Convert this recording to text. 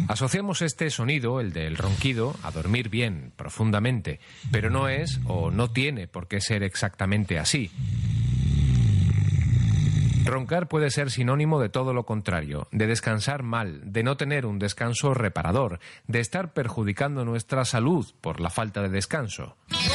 Asociamos este sonido, el del ronquido, a dormir bien, profundamente, pero no es o no tiene por qué ser exactamente así. Roncar puede ser sinónimo de todo lo contrario, de descansar mal, de no tener un descanso reparador, de estar perjudicando nuestra salud por la falta de descanso.